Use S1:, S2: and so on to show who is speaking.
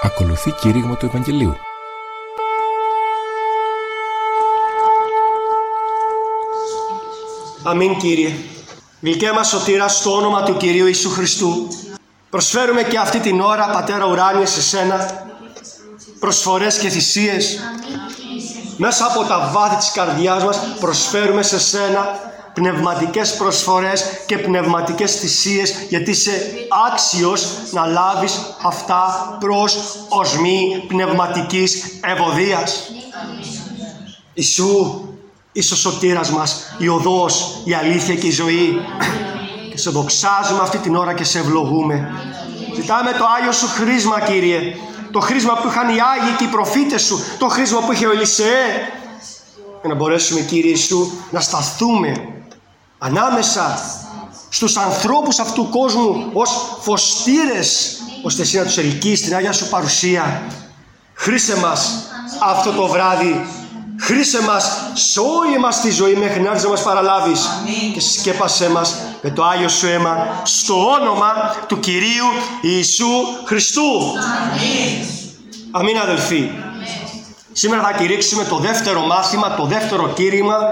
S1: Ακολουθεί κήρυγμα του Ευαγγελίου.
S2: Αμήν, Κύριε. Γλυκέ μας σωτήρα, στο όνομα του Κυρίου Ιησού Χριστού, προσφέρουμε και αυτή την ώρα, Πατέρα Ουράνιε, σε Σένα προσφορές και θυσίες. Μέσα από τα βάθη της καρδιάς μας προσφέρουμε σε Σένα πνευματικές προσφορές και πνευματικές θυσίες, γιατί είσαι άξιος να λάβεις αυτά προς οσμή πνευματικής ευωδίας. Ιησού, είσαι ο σωτήρας μας, η οδός, η αλήθεια και η ζωή. Και σε δοξάζουμε αυτή την ώρα και σε ευλογούμε. Ζητάμε το Άγιο Σου χρήσμα, Κύριε. Το χρήσμα που είχαν οι Άγιοι και οι προφήτες Σου. Το χρήσμα που είχε ο Ελισεέ. Για να μπορέσουμε, Κύριε Ιησού, να σταθούμε ανάμεσα στους ανθρώπους αυτού του κόσμου ως φωστήρες, ώστε Εσύ να τους ελκύεις στην Άγια Σου παρουσία. Χρήσε μας αυτό το βράδυ. Χρήσε μας σε όλη μας τη ζωή μέχρι να έρθεις να μας παραλάβεις. Και σκέπασέ μας με το Άγιο Σου αίμα, στο όνομα του Κυρίου Ιησού Χριστού. Αμήν, αδελφοί. Σήμερα θα κηρύξουμε το δεύτερο μάθημα, το δεύτερο κήρυγμα